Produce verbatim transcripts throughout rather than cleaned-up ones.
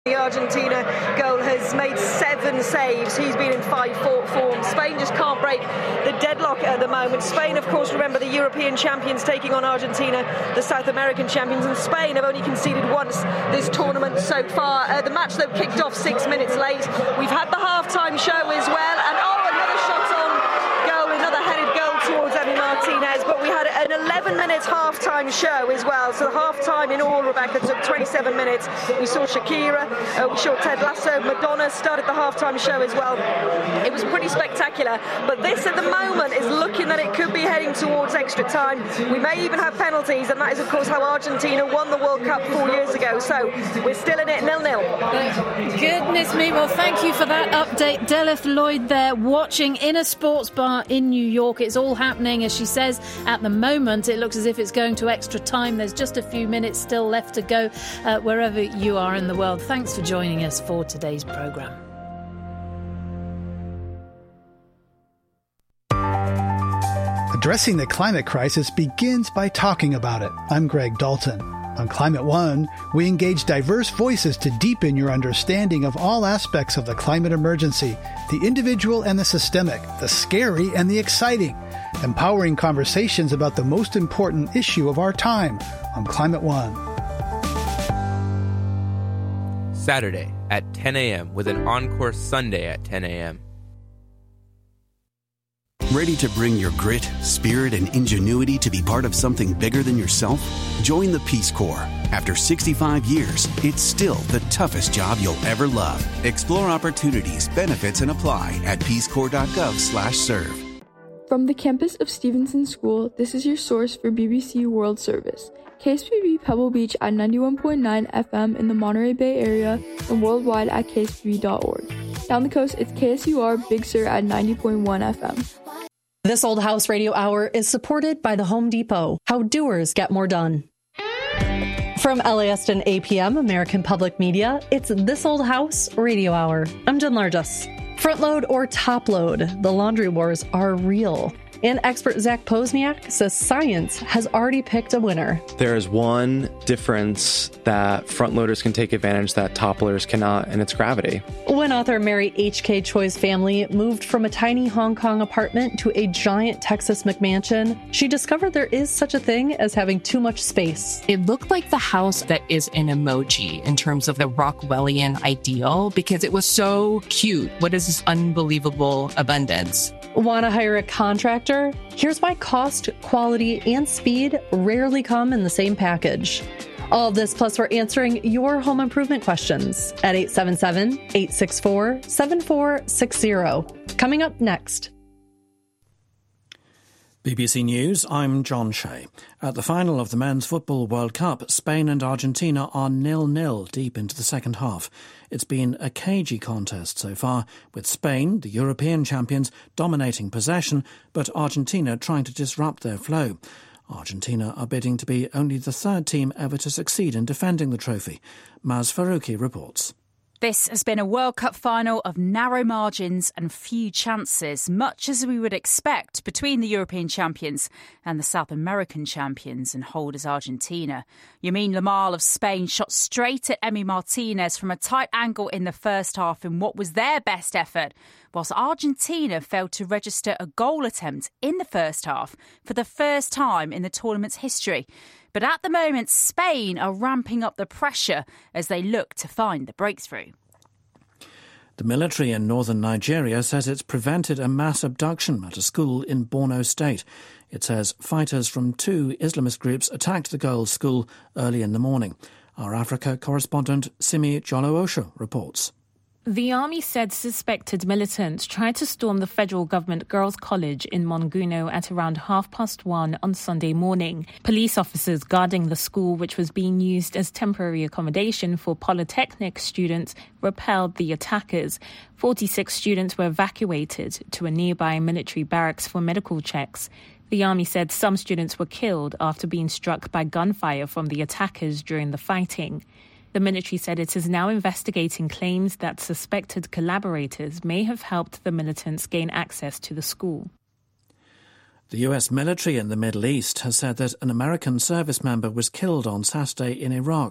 The Argentina goal has made seven saves. He's been in five form. Spain just can't break the deadlock at the moment. Spain, of course, remember the European champions taking on Argentina, the South American champions, and Spain have only conceded once this tournament so far. Uh, the match, though, kicked off six minutes late. We've had the half-time show as well, and oh, another shot on goal, another headed goal towards Emi Martinez, but we had an eleven minute half-time show as well. So the half-time in all, Rebecca, took twenty-seven minutes. We saw Shakira, uh, we saw Ted Lasso, Madonna started the half-time show as well. It was pretty spectacular, but this at the moment is looking that it could be heading towards extra time. We may even have penalties, and that is of course how Argentina won the World Cup four years ago. So we're still in it, nil-nil. Goodness me, well thank you for that update. Delith Lloyd there, watching in a sports bar in New York. It's all happening, as she says, at the moment. It looks as if it's going to extra time. There's just a few minutes still left to go uh, wherever you are in the world. Thanks for joining us for today's programme. Addressing the climate crisis begins by talking about it. I'm Greg Dalton. On Climate One, we engage diverse voices to deepen your understanding of all aspects of the climate emergency, the individual and the systemic, the scary and the exciting, empowering conversations about the most important issue of our time on Climate One. Saturday at ten a.m. with an encore Sunday at ten a.m. Ready to bring your grit, spirit, and ingenuity to be part of something bigger than yourself? Join the Peace Corps. After sixty-five years, it's still the toughest job you'll ever love. Explore opportunities, benefits, and apply at peace corps dot gov slash serve. From the campus of Stevenson School, this is your source for B B C World Service. K S B B Pebble Beach at ninety-one point nine F M in the Monterey Bay area and worldwide at k s b b dot org. Down the coast, it's K S U R Big Sur at ninety point one F M. This Old House Radio Hour is supported by the Home Depot. How doers get more done. From L A S T and A P M, American Public Media, it's This Old House Radio Hour. I'm Jen Largess. Front load or top load, the laundry wars are real. And expert Zach Posniak says science has already picked a winner. There is one difference that front loaders can take advantage that top loaders cannot, and it's gravity. When author Mary H K Choi's family moved from a tiny Hong Kong apartment to a giant Texas McMansion, she discovered there is such a thing as having too much space. It looked like the house that is an emoji in terms of the Rockwellian ideal because it was so cute. What is this unbelievable abundance? Want to hire a contractor? Here's why cost, quality, and speed rarely come in the same package. All of this, plus we're answering your home improvement questions at eight seven seven, eight six four, seven four six zero. Coming up next. B B C News, I'm John Shea. At the final of the Men's Football World Cup, Spain and Argentina are nil-nil deep into the second half. It's been a cagey contest so far, with Spain, the European champions, dominating possession, but Argentina trying to disrupt their flow. Argentina are bidding to be only the third team ever to succeed in defending the trophy. Maz Farouki reports. This has been a World Cup final of narrow margins and few chances, much as we would expect between the European champions and the South American champions and holders Argentina. Yamin Lamal of Spain shot straight at Emi Martinez from a tight angle in the first half in what was their best effort, whilst Argentina failed to register a goal attempt in the first half for the first time in the tournament's history. But at the moment, Spain are ramping up the pressure as they look to find the breakthrough. The military in northern Nigeria says it's prevented a mass abduction at a school in Borno State. It says fighters from two Islamist groups attacked the girls' school early in the morning. Our Africa correspondent Simi Jolo-Osho reports. The army said suspected militants tried to storm the federal government girls' college in Monguno at around half past one on Sunday morning. Police officers guarding the school, which was being used as temporary accommodation for polytechnic students, repelled the attackers. forty-six students were evacuated to a nearby military barracks for medical checks. The army said some students were killed after being struck by gunfire from the attackers during the fighting. The military said it is now investigating claims that suspected collaborators may have helped the militants gain access to the school. The U S military in the Middle East has said that an American service member was killed on Saturday in Iraq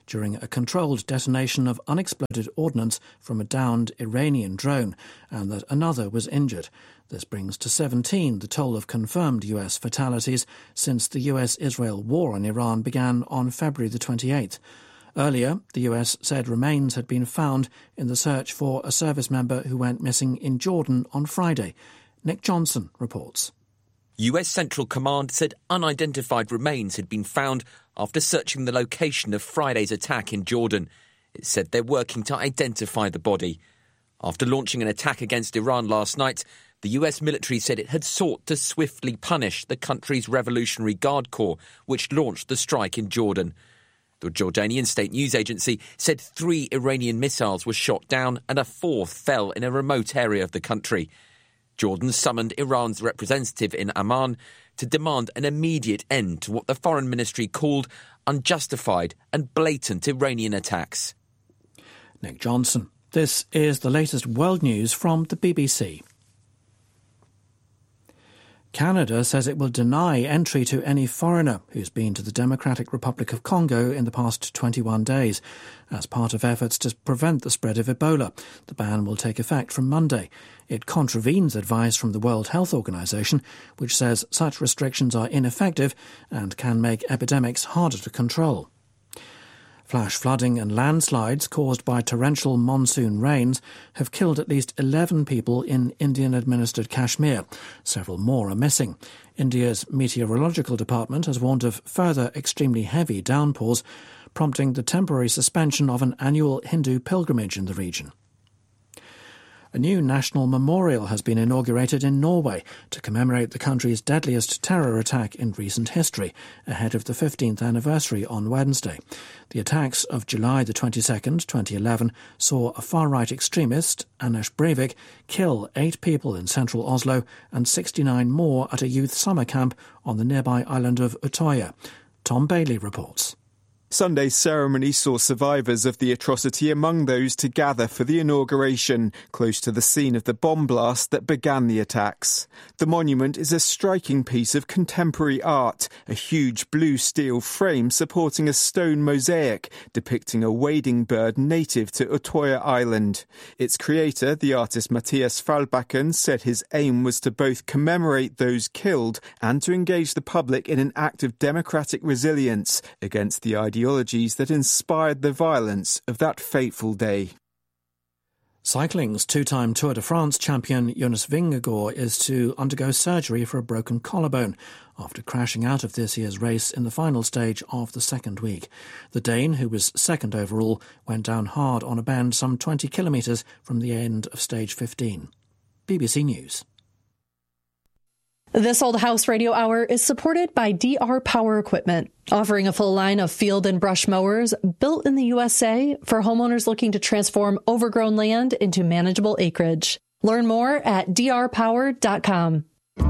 during a controlled detonation of unexploded ordnance from a downed Iranian drone, and that another was injured. This brings to seventeen the toll of confirmed U S fatalities since the U S Israel war on Iran began on February the twenty-eighth. Earlier, the U S said remains had been found in the search for a service member who went missing in Jordan on Friday. Nick Johnson reports. U S Central Command said unidentified remains had been found after searching the location of Friday's attack in Jordan. It said they're working to identify the body. After launching an attack against Iran last night, the U S military said it had sought to swiftly punish the country's Revolutionary Guard Corps, which launched the strike in Jordan. The Jordanian state news agency said three Iranian missiles were shot down and a fourth fell in a remote area of the country. Jordan summoned Iran's representative in Amman to demand an immediate end to what the foreign ministry called unjustified and blatant Iranian attacks. Nick Johnson. This is the latest world news from the B B C. Canada says it will deny entry to any foreigner who's been to the Democratic Republic of Congo in the past twenty-one days. As part of efforts to prevent the spread of Ebola, the ban will take effect from Monday. It contravenes advice from the World Health Organization, which says such restrictions are ineffective and can make epidemics harder to control. Flash flooding and landslides caused by torrential monsoon rains have killed at least eleven people in Indian-administered Kashmir. Several more are missing. India's meteorological department has warned of further extremely heavy downpours, prompting the temporary suspension of an annual Hindu pilgrimage in the region. A new national memorial has been inaugurated in Norway to commemorate the country's deadliest terror attack in recent history, ahead of the fifteenth anniversary on Wednesday. The attacks of July the twenty-second, twenty eleven, saw a far-right extremist, Anders Breivik, kill eight people in central Oslo and sixty-nine more at a youth summer camp on the nearby island of Utøya. Tom Bailey reports. Sunday's ceremony saw survivors of the atrocity among those to gather for the inauguration, close to the scene of the bomb blast that began the attacks. The monument is a striking piece of contemporary art, a huge blue steel frame supporting a stone mosaic depicting a wading bird native to Utøya Island. Its creator, the artist Mathias Falbakken, said his aim was to both commemorate those killed and to engage the public in an act of democratic resilience against the idea ideologies that inspired the violence of that fateful day. Cycling's two-time Tour de France champion Jonas Vingegaard is to undergo surgery for a broken collarbone after crashing out of this year's race in the final stage of the second week. The Dane, who was second overall, went down hard on a bend some twenty kilometres from the end of stage fifteen. B B C News. This Old House Radio Hour is supported by D R Power Equipment, offering a full line of field and brush mowers built in the U S A for homeowners looking to transform overgrown land into manageable acreage. Learn more at d r power dot com.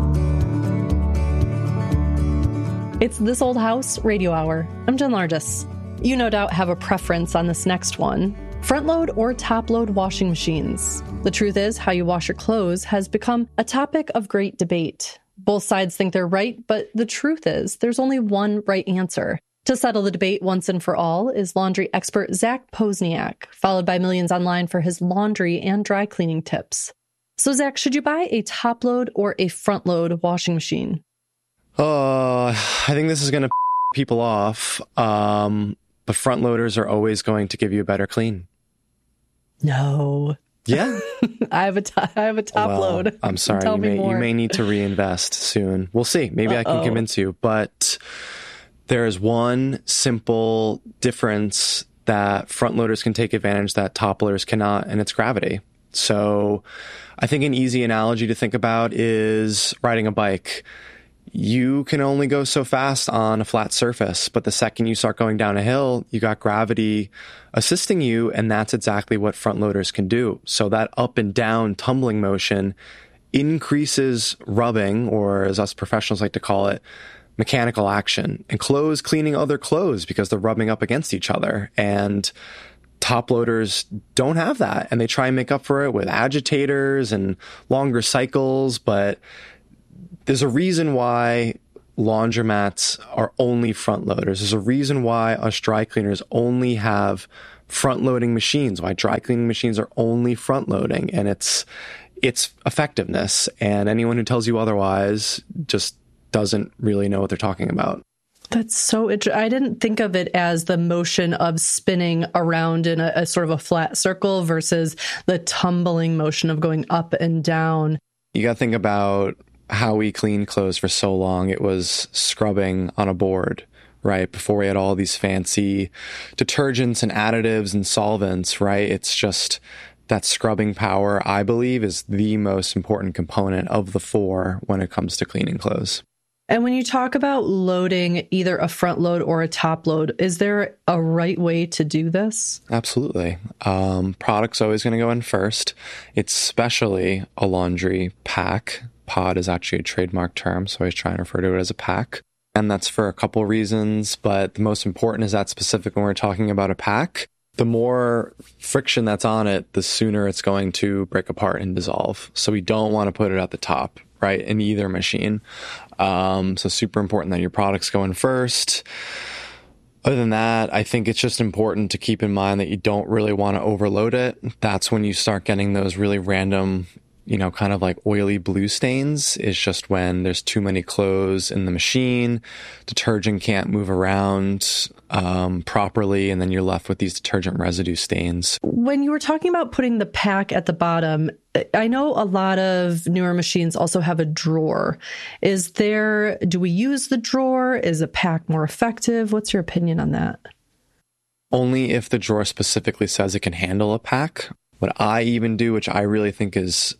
It's This Old House Radio Hour. I'm Jen Lardis. You no doubt have a preference on this next one. Front load or top load washing machines. The truth is, how you wash your clothes has become a topic of great debate. Both sides think they're right, but the truth is there's only one right answer. To settle the debate once and for all is laundry expert Zach Posniak, followed by millions online for his laundry and dry cleaning tips. So Zach, should you buy a top load or a front load washing machine? Oh, I think this is going to people off. Um, but front loaders are always going to give you a better clean. No. Yeah. I have a t- I have a top well, load. I'm sorry. Tell you, me may, more. you may need to reinvest soon. We'll see. Maybe Uh-oh. I can convince you. But there is one simple difference that front loaders can take advantage that top loaders cannot, and it's gravity. So I think an easy analogy to think about is riding a bike. You can only go so fast on a flat surface, but the second you start going down a hill, you got gravity assisting you, and that's exactly what front loaders can do. So that up and down tumbling motion increases rubbing, or as us professionals like to call it, mechanical action, and clothes cleaning other clothes because they're rubbing up against each other. And top loaders don't have that, and they try and make up for it with agitators and longer cycles, but there's a reason why laundromats are only front loaders. There's a reason why us dry cleaners only have front loading machines, why dry cleaning machines are only front loading, and it's it's effectiveness. And anyone who tells you otherwise just doesn't really know what they're talking about. That's so interesting. I didn't think of it as the motion of spinning around in a, a sort of a flat circle versus the tumbling motion of going up and down. You got to think about how we cleaned clothes for so long. It was scrubbing on a board, right? Before we had all these fancy detergents and additives and solvents, right? It's just that scrubbing power, I believe, is the most important component of the four when it comes to cleaning clothes. And when you talk about loading either a front load or a top load, is there a right way to do this? Absolutely. Um, product's always going to go in first. It's especially a laundry pack. Pod is actually a trademark term, so I always try and refer to it as a pack. And that's for a couple reasons, but the most important is that specific when we're talking about a pack. The more friction that's on it, the sooner it's going to break apart and dissolve. So we don't want to put it at the top, right, in either machine. Um, so super important that your products go in first. Other than that, I think it's just important to keep in mind that you don't really want to overload it. That's when you start getting those really random, you know, kind of like oily blue stains. It's just when there's too many clothes in the machine, detergent can't move around um, properly, and then you're left with these detergent residue stains. When you were talking about putting the pack at the bottom, I know a lot of newer machines also have a drawer. Is there, do we use the drawer? Is a pack more effective? What's your opinion on that? Only if the drawer specifically says it can handle a pack. What I even do, which I really think is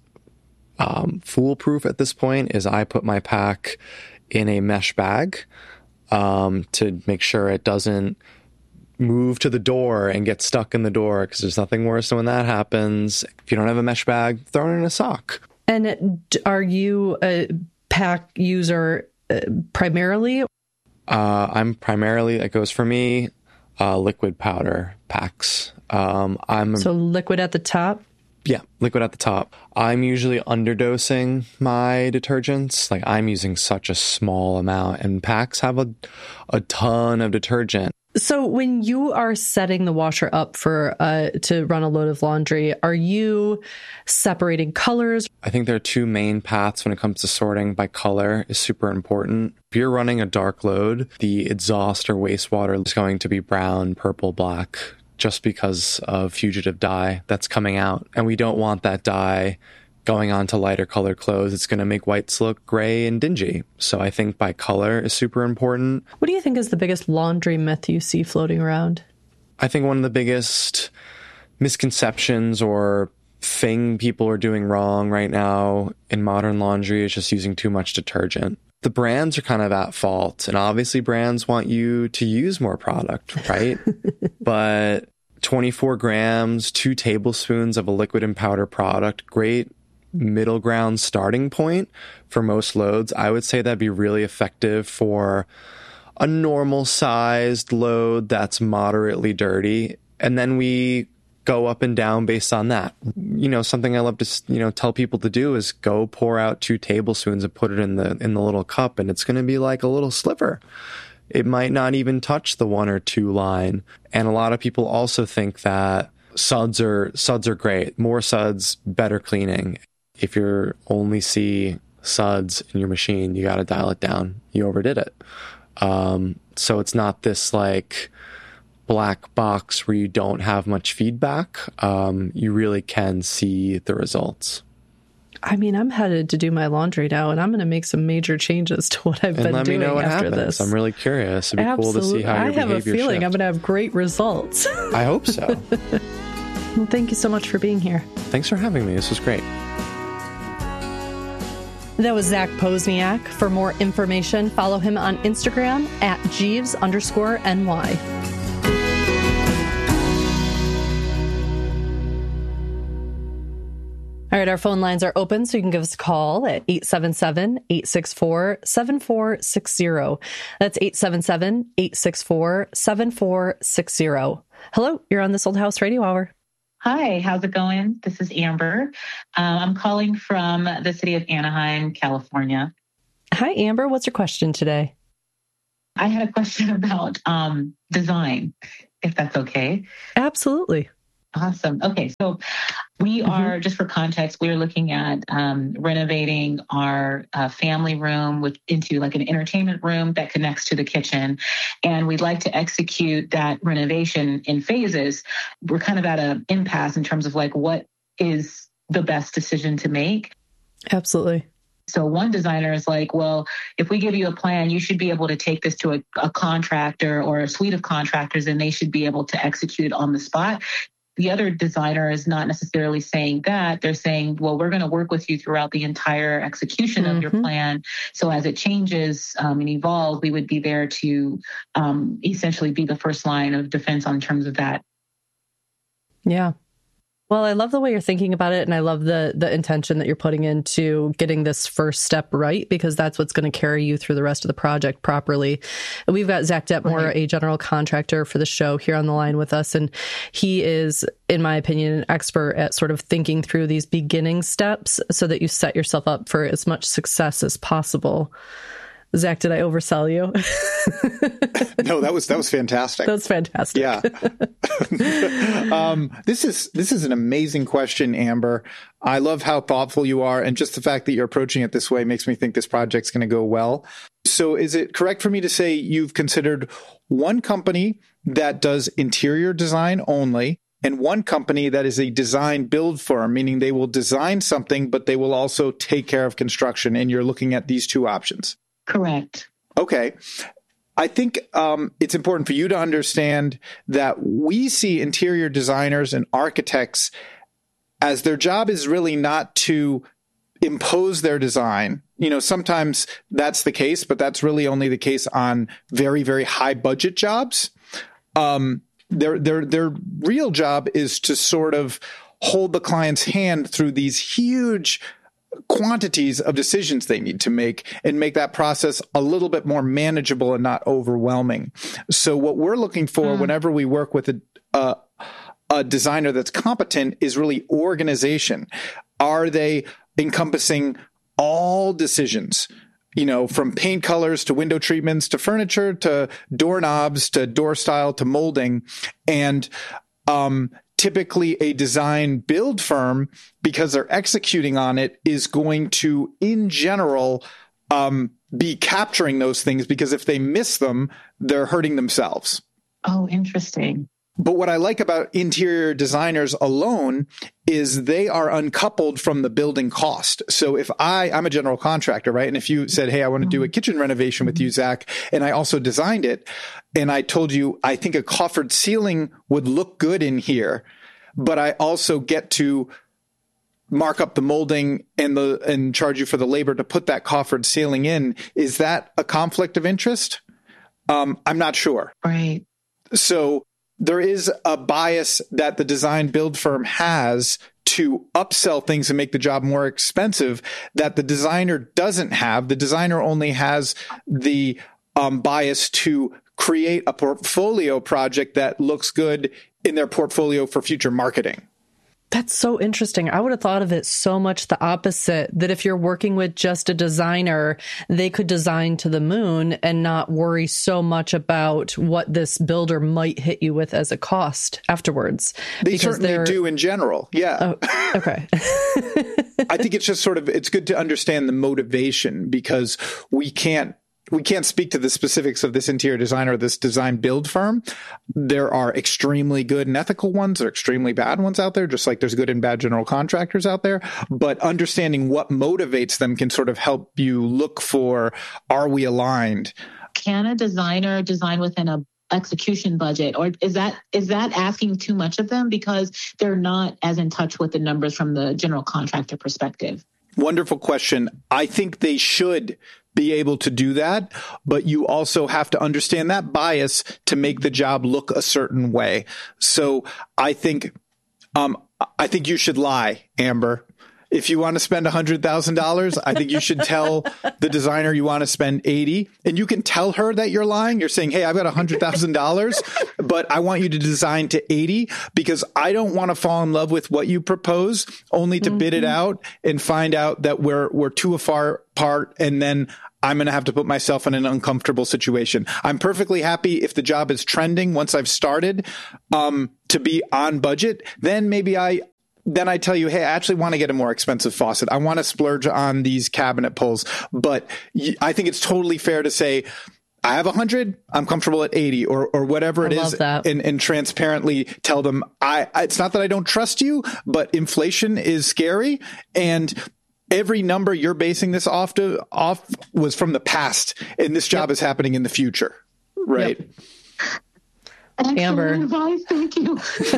um, foolproof at this point, is I put my pack in a mesh bag um, to make sure it doesn't move to the door and get stuck in the door, because there's nothing worse than when that happens. If you don't have a mesh bag, throw it in a sock. And are you a pack user uh, primarily? Uh, I'm primarily, it goes for me, uh, liquid powder packs. Um, I'm So liquid at the top? Yeah, liquid at the top. I'm usually underdosing my detergents. Like, I'm using such a small amount, and packs have a, a ton of detergent. So when you are setting the washer up for uh, to run a load of laundry, are you separating colors? I think there are two main paths when it comes to sorting by color is super important. If you're running a dark load, the exhaust or wastewater is going to be brown, purple, black, just because of fugitive dye that's coming out. And we don't want that dye going on to lighter colored clothes. It's going to make whites look gray and dingy. So I think by color is super important. What do you think is the biggest laundry myth you see floating around? I think one of the biggest misconceptions or thing people are doing wrong right now in modern laundry is just using too much detergent. The brands are kind of at fault, and obviously brands want you to use more product, right? But twenty-four grams, two tablespoons of a liquid and powder product, great middle ground starting point for most loads. I would say that'd be really effective for a normal sized load that's moderately dirty. And then we go up and down based on that. You know, something I love to, you know, tell people to do is go pour out two tablespoons and put it in the, in the little cup, and it's going to be like a little sliver. It might not even touch the one or two line. And a lot of people also think that suds are, suds are great. More suds, better cleaning. If you only see suds in your machine, you got to dial it down. You overdid it. Um, so it's not this like black box where you don't have much feedback. Um, you really can see the results. I mean, I'm headed to do my laundry now, and I'm going to make some major changes to what I've and been let doing me know what after happens. this. I'm really curious. It'd be Absolutely. cool to see how your I have behavior a feeling shifts. I'm going to have great results. I hope so. Well, thank you so much for being here. Thanks for having me. This was great. That was Zach Posniak. For more information, follow him on Instagram at Jeeves underscore N Y. All right, our phone lines are open, so you can give us a call at eight seven seven, eight six four, seven four six zero. That's eight seven seven, eight six four, seven four six zero. Hello, you're on This Old House Radio Hour. Hi, how's it going? This is Amber. Um, I'm calling from the city of Anaheim, California. Hi, Amber. What's your question today? I had a question about um, design, if that's okay. Absolutely. Awesome. Okay, so we mm-hmm. are, just for context, we're looking at um, renovating our uh, family room with, into like an entertainment room that connects to the kitchen. And we'd like to execute that renovation in phases. We're kind of at an impasse in terms of like what is the best decision to make. Absolutely. So one designer is like, well, if we give you a plan, you should be able to take this to a, a contractor or a suite of contractors, and they should be able to execute on the spot. The other designer is not necessarily saying that. They're saying, well, we're going to work with you throughout the entire execution mm-hmm. of your plan. So as it changes um, and evolves, we would be there to um, essentially be the first line of defense on terms of that. Yeah. Well, I love the way you're thinking about it, and I love the the intention that you're putting into getting this first step right, because that's what's going to carry you through the rest of the project properly. We've got Zach Detmore, right. a general contractor for the show, here on the line with us, and he is, in my opinion, an expert at sort of thinking through these beginning steps so that you set yourself up for as much success as possible. Zach, did I oversell you? No, that was that was fantastic. That's fantastic. Yeah. um, this is this is an amazing question, Amber. I love how thoughtful you are, and just the fact that you're approaching it this way makes me think this project's going to go well. So, is it correct for me to say you've considered one company that does interior design only, and one company that is a design build firm, meaning they will design something, but they will also take care of construction, and you're looking at these two options? Correct. Okay. I think um, it's important for you to understand that we see interior designers and architects as their job is really not to impose their design. You know, sometimes that's the case, but that's really only the case on very, very high budget jobs. Um, their, their, their real job is to sort of hold the client's hand through these huge quantities of decisions they need to make and make that process a little bit more manageable and not overwhelming. So what we're looking for mm. whenever we work with a, uh, a designer that's competent is really organization. Are they encompassing all decisions? You know, from paint colors to window treatments to furniture to doorknobs to door style to molding. And um typically a design build firm, because they're executing on it, is going to, in general, um, be capturing those things, because if they miss them, they're hurting themselves. Oh, interesting. But what I like about interior designers alone is they are uncoupled from the building cost. So if I, I'm a general contractor, right? And if you said, hey, I want to do a kitchen renovation with you, Zach, and I also designed it, and I told you, I think a coffered ceiling would look good in here, but I also get to mark up the molding and the, and charge you for the labor to put that coffered ceiling in. Is that a conflict of interest? Um, I'm not sure. Right. So there is a bias that the design build firm has to upsell things and make the job more expensive that the designer doesn't have. The designer only has the um, bias to create a portfolio project that looks good in their portfolio for future marketing. That's so interesting. I would have thought of it so much the opposite, that if you're working with just a designer, they could design to the moon and not worry so much about what this builder might hit you with as a cost afterwards. They certainly they're... do in general. Yeah. Oh, okay. I think it's just sort of, it's good to understand the motivation, because we can't, We can't speak to the specifics of this interior designer or this design build firm. There are extremely good and ethical ones. There are extremely bad ones out there, just like there's good and bad general contractors out there. But understanding what motivates them can sort of help you look for, are we aligned? Can a designer design within a execution budget, or is that is that asking too much of them because they're not as in touch with the numbers from the general contractor perspective? Wonderful question. I think they should be able to do that, but you also have to understand that bias to make the job look a certain way. So I think, um, I think you should lie, Amber. If you want to spend one hundred thousand dollars, I think you should tell the designer you want to spend eighty, and you can tell her that you're lying. You're saying, hey, I've got one hundred thousand dollars, but I want you to design to eighty because I don't want to fall in love with what you propose only to mm-hmm. bid it out and find out that we're we're too far apart, and then I'm going to have to put myself in an uncomfortable situation. I'm perfectly happy if the job is trending once I've started um, to be on budget. Then maybe I then I tell you, hey, I actually want to get a more expensive faucet. I want to splurge on these cabinet pulls. But I think it's totally fair to say, I have one hundred, I'm comfortable at eighty or or whatever it I is, and, and transparently tell them, I. It's not that I don't trust you, but inflation is scary, and every number you're basing this off to off was from the past, and this job yep. is happening in the future, right? Yep. Amber, advice. Thank you.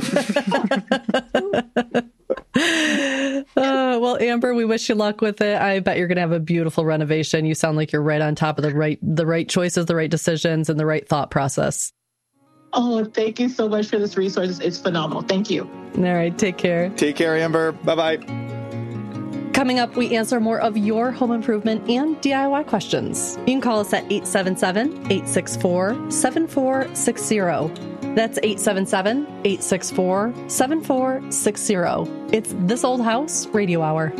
uh, well, Amber, we wish you luck with it. I bet you're going to have a beautiful renovation. You sound like you're right on top of the right, the right choices, the right decisions, and the right thought process. Oh, thank you so much for this resource. It's phenomenal. Thank you. All right, take care. Take care, Amber. Bye bye. Coming up, we answer more of your home improvement and D I Y questions. You can call us at eight seven seven, eight six four, seven four six zero. That's eight seven seven, eight six four, seven four six zero. It's This Old House Radio Hour.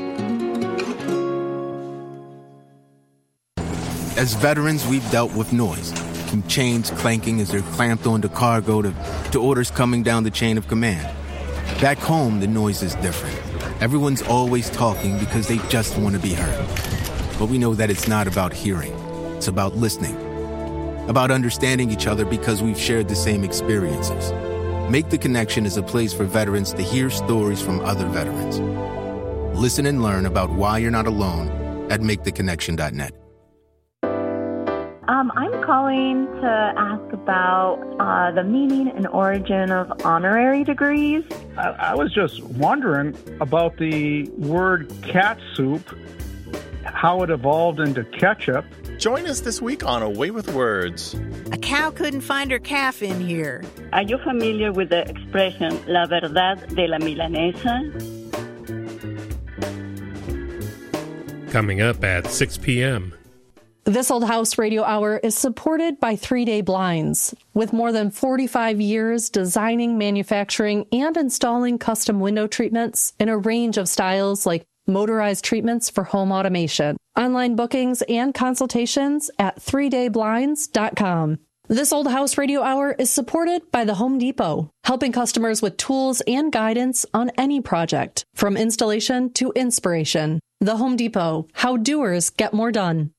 As veterans, we've dealt with noise, from chains clanking as they're clamped onto cargo to, to orders coming down the chain of command. Back home, the noise is different. Everyone's always talking because they just want to be heard. But we know that it's not about hearing. It's about listening. About understanding each other because we've shared the same experiences. Make the Connection is a place for veterans to hear stories from other veterans. Listen and learn about why you're not alone at make the connection dot net. Um, I'm calling to ask about uh, the meaning and origin of honorary degrees. I, I was just wondering about the word cat soup, how it evolved into ketchup. Join us this week on Away with Words. A cow couldn't find her calf in here. Are you familiar with the expression La verdad de la milanesa? Coming up at six p.m. This Old House Radio Hour is supported by Three Day Blinds. With more than forty-five years designing, manufacturing, and installing custom window treatments in a range of styles like motorized treatments for home automation. Online bookings and consultations at three day blinds dot com. This Old House Radio Hour is supported by the Home Depot, helping customers with tools and guidance on any project, from installation to inspiration. The Home Depot, how doers get more done.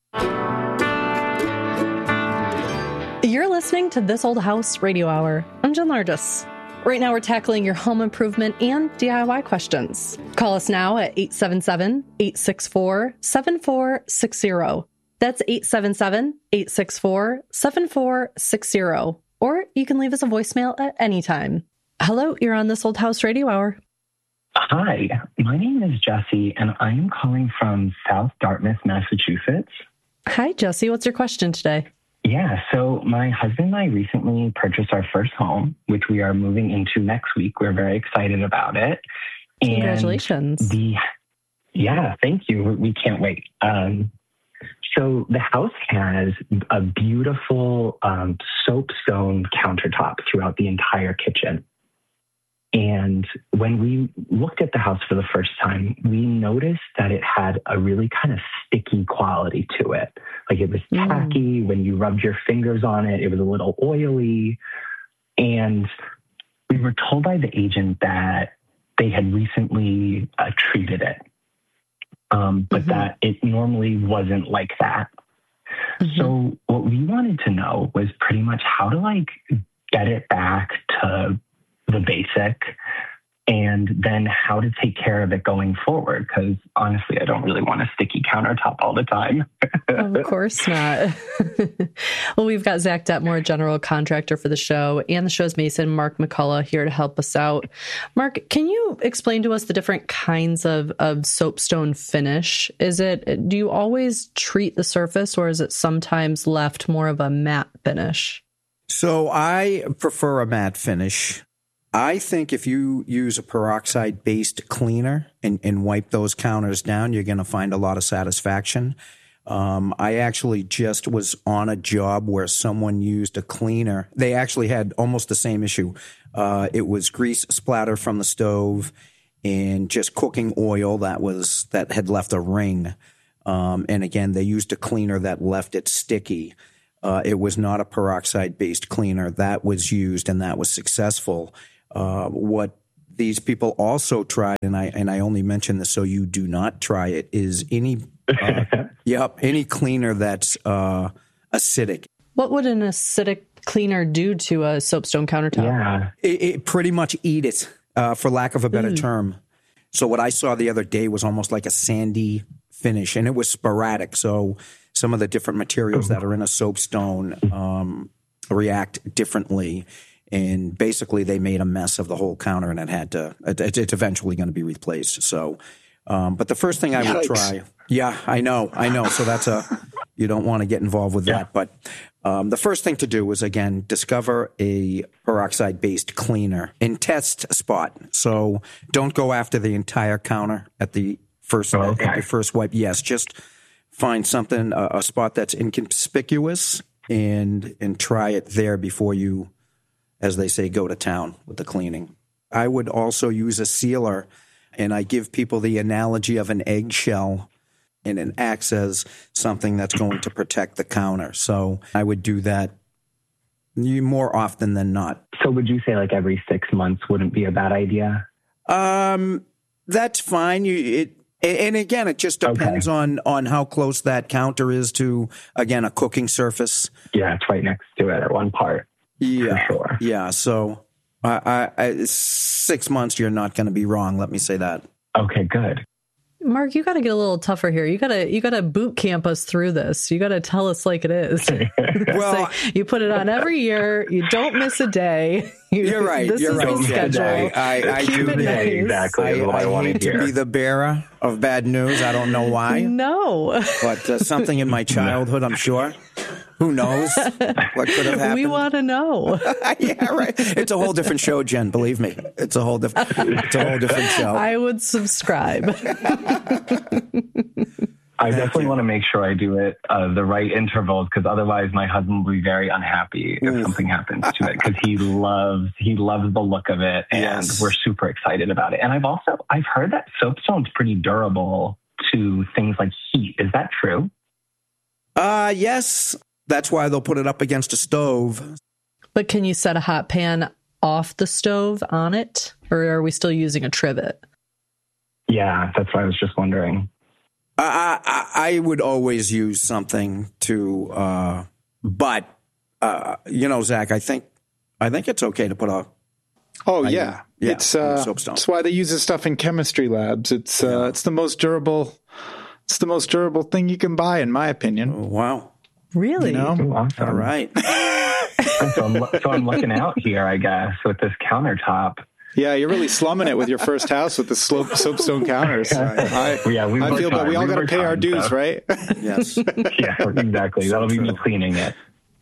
You're listening to This Old House Radio Hour. I'm Jen Largis. Right now, we're tackling your home improvement and D I Y questions. Call us now at eight seven seven, eight six four, seven four six zero. That's eight seven seven, eight six four, seven four six zero. Or you can leave us a voicemail at any time. Hello, you're on This Old House Radio Hour. Hi, my name is Jesse, and I am calling from South Dartmouth, Massachusetts. Hi, Jesse. What's your question today? Yeah, so my husband and I recently purchased our first home, which we are moving into next week. We're very excited about it. Congratulations. And the, yeah, thank you. We can't wait. Um, so the house has a beautiful um, soapstone countertop throughout the entire kitchen. And when we looked at the house for the first time, we noticed that it had a really kind of sticky quality to it. Like it was tacky. Mm. When you rubbed your fingers on it, it was a little oily. And we were told by the agent that they had recently uh, treated it, um, but mm-hmm. that it normally wasn't like that. Mm-hmm. So what we wanted to know was pretty much how to like get it back to the basic, and then how to take care of it going forward. Because honestly, I don't really want a sticky countertop all the time. Of course not. Well, we've got Zach Detmore, general contractor for the show, and the show's Mason, Mark McCullough, here to help us out. Mark, can you explain to us the different kinds of, of soapstone finish? Is it, do you always treat the surface, or is it sometimes left more of a matte finish? So I prefer a matte finish. I think if you use a peroxide-based cleaner and, and wipe those counters down, you're going to find a lot of satisfaction. Um, I actually just was on a job where someone used a cleaner. They actually had almost the same issue. Uh, it was grease splatter from the stove and just cooking oil that was that had left a ring. Um, and again, they used a cleaner that left it sticky. Uh, it was not a peroxide-based cleaner that was used, and that was successful. Uh, what these people also tried, and I and I only mention this so you do not try it, is any uh, yep any cleaner that's uh, acidic. What would an acidic cleaner do to a soapstone countertop? Yeah, it, it pretty much eat it, uh, for lack of a better mm. term. So what I saw the other day was almost like a sandy finish, and it was sporadic. So some of the different materials that are in a soapstone um, react differently. And basically, they made a mess of the whole counter, and it had to. It, it's eventually going to be replaced. So, um, but the first thing I would try, yeah, I know, I know. So that's a you don't want to get involved with yeah. that. But um, the first thing to do is again discover a peroxide-based cleaner and test a spot. So don't go after the entire counter at the first oh, okay. at the first wipe. Yes, just find something a, a spot that's inconspicuous and and try it there before you, as they say, go to town with the cleaning. I would also use a sealer, and I give people the analogy of an eggshell, and it acts as something that's going to protect the counter. So I would do that more often than not. So would you say like every six months wouldn't be a bad idea? Um, that's fine. You it. And again, it just depends okay. on, on how close that counter is to, again, a cooking surface. Yeah, it's right next to it at one part. Yeah, for sure. Yeah. So I, I, I, six months, you're not going to be wrong. Let me say that. Okay, good. Mark, you got to get a little tougher here. You got to you got to boot camp us through this. You got to tell us like it is. Well, like you put it on every year. You don't miss a day. You, you're right. This you're is right. The schedule. I, I, I do nice. exactly I, what I, I wanted hate to here. be the bearer of bad news. I don't know why. No, but uh, something in my childhood, I'm sure. Who knows what could have happened? We want to know. Yeah, right. It's a whole different show, Jen. Believe me, it's a whole different. It's a whole different show. I would subscribe. I definitely want to make sure I do it uh, the right intervals, because otherwise my husband will be very unhappy if Ooh. something happens to it, because he loves he loves the look of it, and yes. we're super excited about it. And I've also I've heard that soapstone's pretty durable to things like heat. Is that true? Uh yes. That's why they'll put it up against a stove. But can you set a hot pan off the stove on it, or are we still using a trivet? Yeah, that's what I was just wondering. I, I, I would always use something to, uh, but, uh, you know, Zach, I think, I think it's okay to put a. Oh, yeah. yeah. It's, uh, soapstone. That's why they use this stuff in chemistry labs. It's, uh, yeah. it's the most durable, it's the most durable thing you can buy, in my opinion. Oh, wow. Really? You know? Ooh, awesome. All right. so, I'm, so I'm looking out here, I guess, with this countertop. Yeah, you're really slumming it with your first house with the slope, soapstone counters. I, I, yeah, we I feel, but we all got to pay time, our dues, so. right? Yes. Yeah, exactly. That'll be me cleaning it.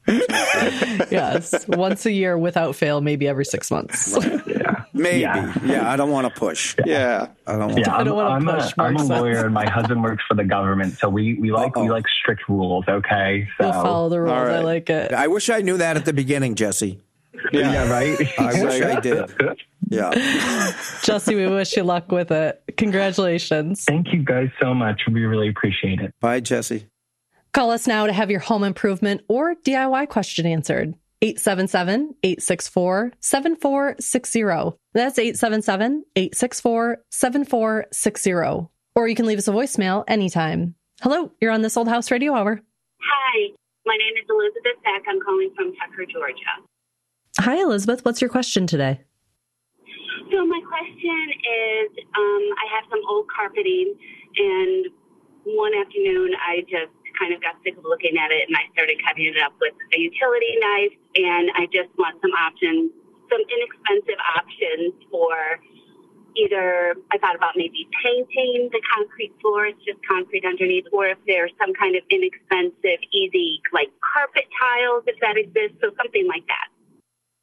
Yes, once a year without fail, maybe every six months. Yeah, maybe. Yeah, yeah I don't want to push. Yeah, yeah. I don't. Want yeah, to. I'm, I don't want to I'm push. A, I'm a lawyer, and my husband works for the government, so we, we like Uh-oh. we like strict rules. Okay, so we'll follow the rules. Right. I like it. I wish I knew that at the beginning, Jesse. Yeah, yeah right. I wish I did. Yeah. Jesse, we wish you luck with it. Congratulations. Thank you guys so much. We really appreciate it. Bye, Jesse. Call us now to have your home improvement or D I Y question answered. eight seven seven, eight six four, seven four six zero. That's eight seven seven, eight six four, seven four six zero. Or you can leave us a voicemail anytime. Hello, you're on This Old House Radio Hour. Hi, my name is Elizabeth Beck. I'm calling from Tucker, Georgia. Hi, Elizabeth. What's your question today? So my question is, um, I have some old carpeting, and one afternoon I just kind of got sick of looking at it, and I started cutting it up with a utility knife, and I just want some options, some inexpensive options for either, I thought about maybe painting the concrete floors, just concrete underneath, or if there's some kind of inexpensive, easy, like carpet tiles, if that exists, so something like that.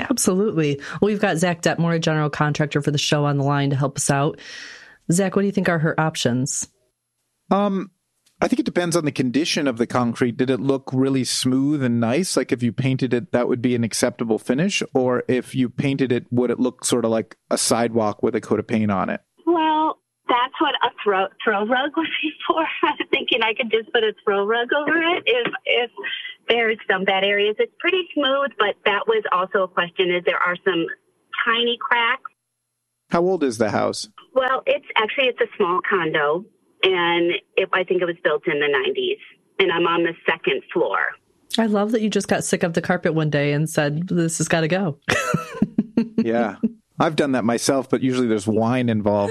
Absolutely. Well, we've got Zach Detmore, a general contractor for the show, on the line to help us out. Zach, what do you think are her options? Um, I think it depends on the condition of the concrete. Did it look really smooth and nice? Like if you painted it, that would be an acceptable finish. Or if you painted it, would it look sort of like a sidewalk with a coat of paint on it? Well, that's what a throw, throw rug would be for. I was thinking I could just put a throw rug over it if if there's some bad areas. It's pretty smooth, but that was also a question, is there are some tiny cracks. How old is the house? Well, it's actually, it's a small condo, and it, I think it was built in the nineties, and I'm on the second floor. I love that you just got sick of the carpet one day and said, this has got to go. Yeah. I've done that myself, but usually there's wine involved.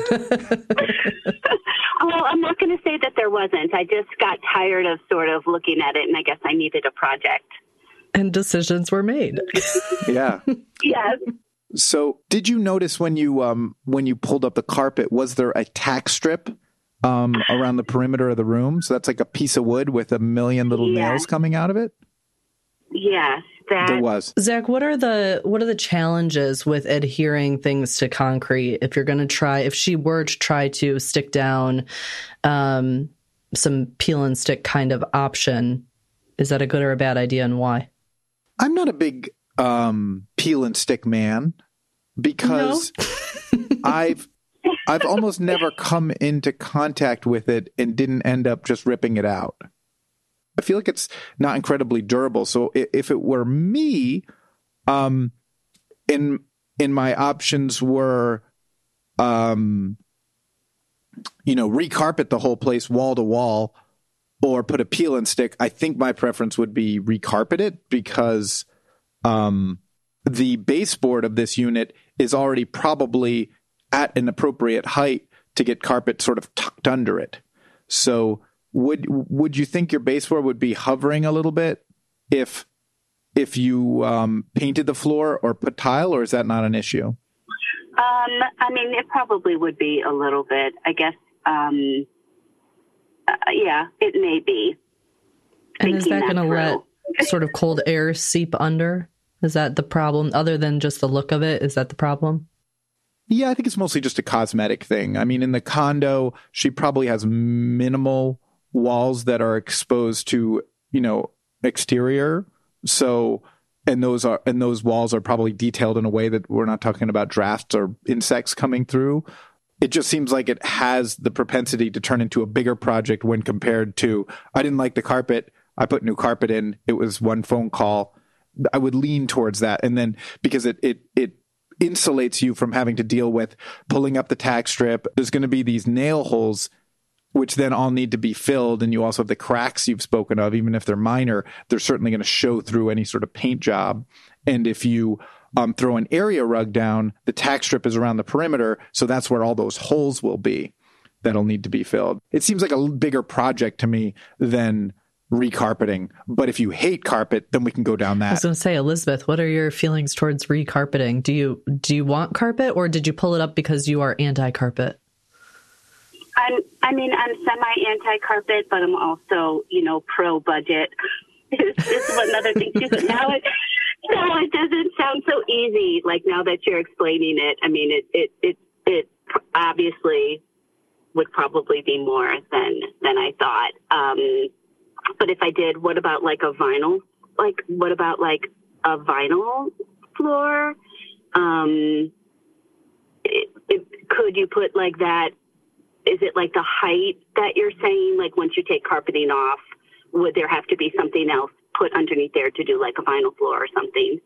Well, I'm not going to say that there wasn't. I just got tired of sort of looking at it, and I guess I needed a project. And decisions were made. Yeah. Yes. So did you notice when you um, when you pulled up the carpet, was there a tack strip um, around the perimeter of the room? So that's like a piece of wood with a million little yes. nails coming out of it? Yes. That... There was. Zach, what are the what are the challenges with adhering things to concrete? If you're going to try, if she were to try to stick down um, some peel and stick kind of option, is that a good or a bad idea, and why? I'm not a big um, peel and stick man because no. I've I've almost never come into contact with it and didn't end up just ripping it out. I feel like it's not incredibly durable. So if it were me, um, in in my options were, um, you know, recarpet the whole place wall to wall, or put a peel and stick. I think my preference would be recarpet it because um, the baseboard of this unit is already probably at an appropriate height to get carpet sort of tucked under it. So. Would would you think your baseboard would be hovering a little bit if if you um, painted the floor or put tile, or is that not an issue? Um, I mean, it probably would be a little bit. I guess, um, uh, yeah, it may be. And is that going to let sort of cold air seep under? Is that the problem? Other than just the look of it, is that the problem? Yeah, I think it's mostly just a cosmetic thing. I mean, in the condo, she probably has minimal walls that are exposed to, you know, exterior. So, and those are, and those walls are probably detailed in a way that we're not talking about drafts or insects coming through. It just seems like it has the propensity to turn into a bigger project when compared to, I didn't like the carpet, I put new carpet in, it was one phone call. I would lean towards that. And then because it, it, it insulates you from having to deal with pulling up the tack strip. There's going to be these nail holes which then all need to be filled. And you also have the cracks you've spoken of, even if they're minor, they're certainly going to show through any sort of paint job. And if you um, throw an area rug down, the tack strip is around the perimeter. So that's where all those holes will be that'll need to be filled. It seems like a bigger project to me than recarpeting. But if you hate carpet, then we can go down that. I was going to say, Elizabeth, what are your feelings towards recarpeting? Do you, do you want carpet, or did you pull it up because you are anti-carpet? I'm, I mean, I'm semi-anti-carpet, but I'm also, you know, pro-budget. This is another thing, too. Now it, now it doesn't sound so easy, like, now that you're explaining it. I mean, it, it, it, it obviously would probably be more than, than I thought. Um, but if I did, what about, like, a vinyl? Like, what about, like, a vinyl floor? Um, it, it, could you put, like, that? Is it like the height that you're saying, like once you take carpeting off, would there have to be something else put underneath there to do like a vinyl floor or something?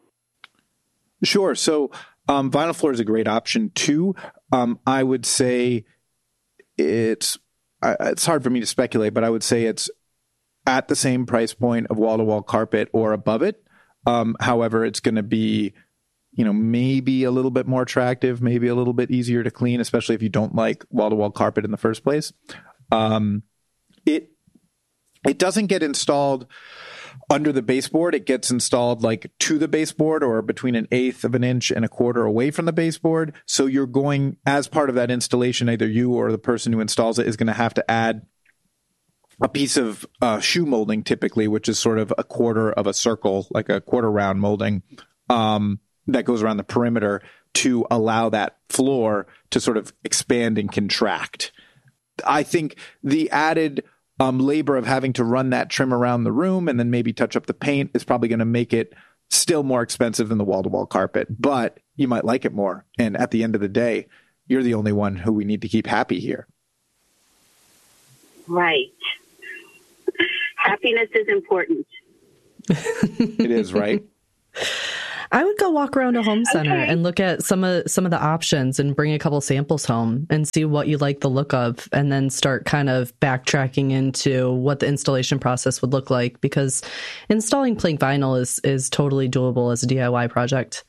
Sure. So um, vinyl floor is a great option too. Um, I would say it's, uh, it's hard for me to speculate, but I would say it's at the same price point of wall-to-wall carpet or above it. Um, however, it's going to be, you know, maybe a little bit more attractive, maybe a little bit easier to clean, especially if you don't like wall-to-wall carpet in the first place. Um, it it doesn't get installed under the baseboard. It gets installed like to the baseboard or between an eighth of an inch and a quarter away from the baseboard. So you're going, as part of that installation, either you or the person who installs it is going to have to add a piece of uh, shoe molding, typically, which is sort of a quarter of a circle, like a quarter round molding. Um, that goes around the perimeter to allow that floor to sort of expand and contract. I think the added um, labor of having to run that trim around the room and then maybe touch up the paint is probably going to make it still more expensive than the wall-to-wall carpet, but you might like it more. And at the end of the day, you're the only one who we need to keep happy here. Right. Happiness is important. It is, right? I would go walk around a home center Okay. and look at some of some of the options and bring a couple samples home and see what you like the look of, and then start kind of backtracking into what the installation process would look like, because installing plank vinyl is is totally doable as a D I Y project.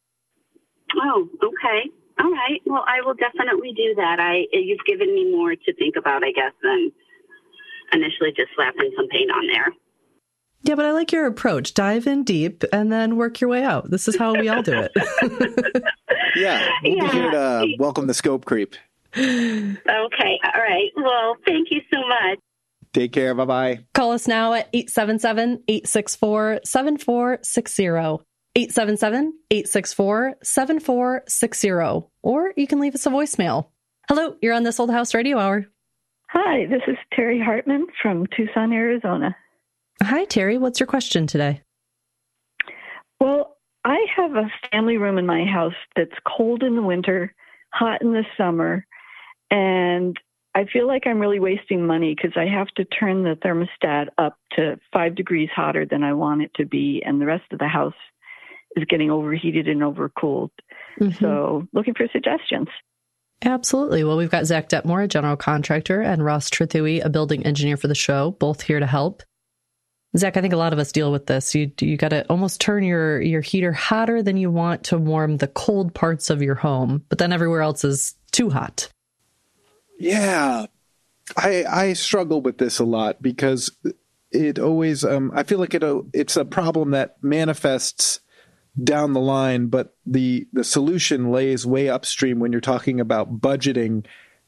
Oh, okay. All right. Well, I will definitely do that. I you've given me more to think about, I guess, than initially just slapping some paint on there. Yeah, but I like your approach. Dive in deep and then work your way out. This is how we all do it. Yeah, we'll Yeah. be here to welcome the scope creep. Okay. All right. Well, thank you so much. Take care. Bye-bye. Call us now at eight seven seven, eight six four, seven four six zero. eight seven seven, eight six four, seven four six zero. Or you can leave us a voicemail. Hello, you're on This Old House Radio Hour. Hi, this is Terry Hartman from Tucson, Arizona. Hi, Terry. What's your question today? Well, I have a family room in my house that's cold in the winter, hot in the summer, and I feel like I'm really wasting money because I have to turn the thermostat up to five degrees hotter than I want it to be, and the rest of the house is getting overheated and overcooled. Mm-hmm. So looking for suggestions. Absolutely. Well, we've got Zach Detmore, a general contractor, and Ross Trithui, a building engineer for the show, both here to help. Zach, I think a lot of us deal with this. You you got to almost turn your, your heater hotter than you want to warm the cold parts of your home, but then everywhere else is too hot. Yeah, I I struggle with this a lot because it always um, I feel like it it's a problem that manifests down the line, but the the solution lays way upstream when you're talking about budgeting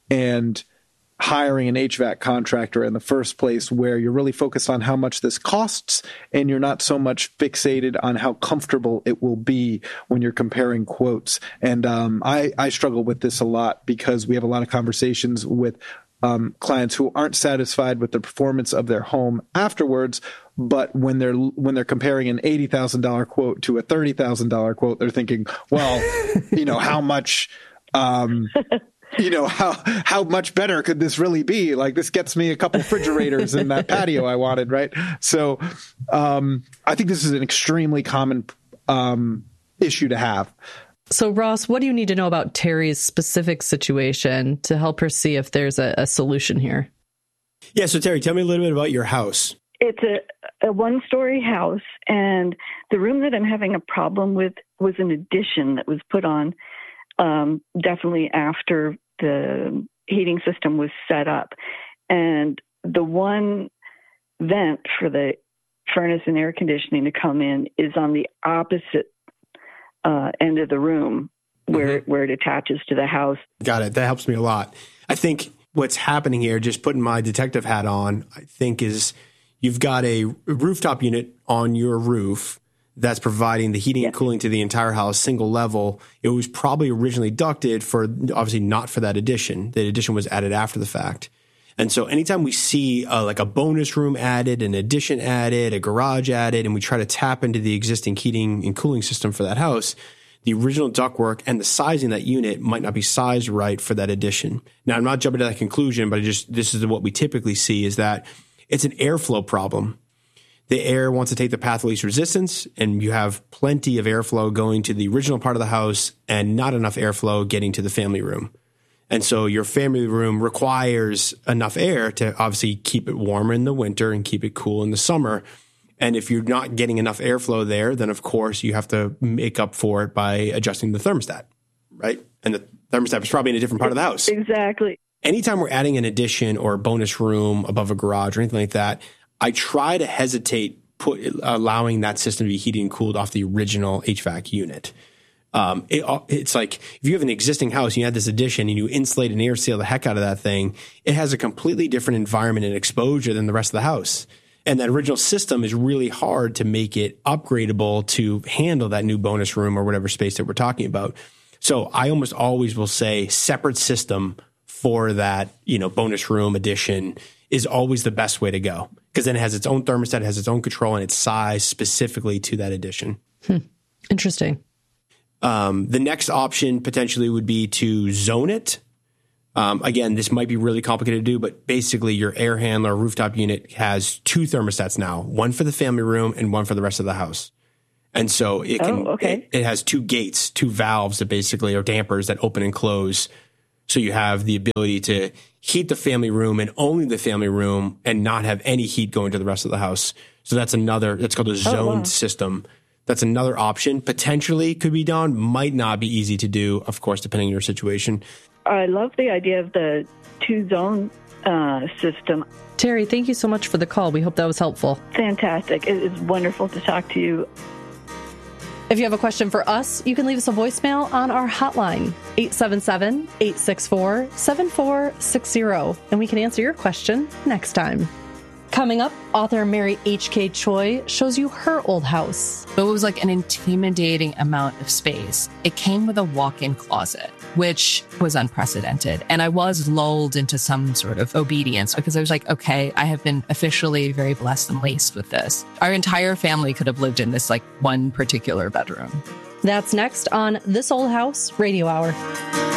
and hiring an H V A C contractor in the first place, where you're really focused on how much this costs and you're not so much fixated on how comfortable it will be when you're comparing quotes. And um, I, I struggle with this a lot because we have a lot of conversations with um, clients who aren't satisfied with the performance of their home afterwards. But when they're when they're comparing an eighty thousand dollars quote to a thirty thousand dollars quote, they're thinking, well, you know, how much um, you know, how how much better could this really be? Like, this gets me a couple refrigerators in that patio I wanted, right? So um, I think this is an extremely common um, issue to have. So, Ross, what do you need to know about Terry's specific situation to help her see if there's a, a solution here? Yeah, so Terry, tell me a little bit about your house. It's a, a one-story house, and the room that I'm having a problem with was an addition that was put on um, definitely after the heating system was set up. And the one vent for the furnace and air conditioning to come in is on the opposite uh, end of the room where, mm-hmm. where it attaches to the house. Got it. That helps me a lot. I think what's happening here, just putting my detective hat on, I think is you've got a rooftop unit on your roof that's providing the heating and cooling to the entire house, single level. It was probably originally ducted for, obviously not for that addition. The addition was added after the fact. And so anytime we see uh, like a bonus room added, an addition added, a garage added, and we try to tap into the existing heating and cooling system for that house, the original ductwork and the sizing of that unit might not be sized right for that addition. Now, I'm not jumping to that conclusion, but I just this is what we typically see is that it's an airflow problem. The air wants to take the path of least resistance, and you have plenty of airflow going to the original part of the house and not enough airflow getting to the family room. And so your family room requires enough air to obviously keep it warmer in the winter and keep it cool in the summer. And if you're not getting enough airflow there, then of course you have to make up for it by adjusting the thermostat, right? And the thermostat is probably in a different part of the house. Exactly. Anytime we're adding an addition or a bonus room above a garage or anything like that, I try to hesitate put, allowing that system to be heated and cooled off the original H V A C unit. Um, it, it's like if you have an existing house, you add this addition and you insulate and air seal the heck out of that thing, it has a completely different environment and exposure than the rest of the house. And that original system is really hard to make it upgradable to handle that new bonus room or whatever space that we're talking about. So I almost always will say separate system for that, you know, bonus room addition is always the best way to go, because then it has its own thermostat, it has its own control and its size specifically to that addition. Hmm. Interesting. Um, the next option potentially would be to zone it. Um, again, this might be really complicated to do, but basically your air handler rooftop unit has two thermostats now, one for the family room and one for the rest of the house. And so it can, oh, okay. it, it has two gates, two valves that basically are dampers that open and close. So you have the ability to heat the family room and only the family room and not have any heat going to the rest of the house. So that's another, that's called a zoned oh, wow. system. That's another option. Potentially could be done, might not be easy to do, of course, depending on your situation. I love the idea of the two-zone uh, system. Terry, thank you so much for the call. We hope that was helpful. Fantastic. It is wonderful to talk to you. If you have a question for us, you can leave us a voicemail on our hotline, eight seven seven, eight six four, seven four six zero, and we can answer your question next time. Coming up, author Mary H K. Choi shows you her old house. It was like an intimidating amount of space. It came with a walk-in closet, which was unprecedented. And I was lulled into some sort of obedience because I was like, okay, I have been officially very blessed and laced with this. Our entire family could have lived in this like one particular bedroom. That's next on This Old House Radio Hour.